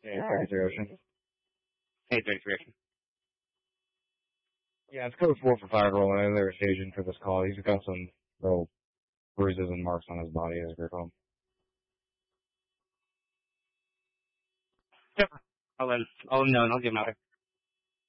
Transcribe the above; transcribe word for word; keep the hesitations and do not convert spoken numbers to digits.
Hey, thirty-three Ocean. Hey, thirty-three Ocean. Yeah, it's code four for fire rolling in there staging for this call. He's got some little bruises and marks on his body as we call him. Yep. I'll let him, I'll let him know and I'll give him out.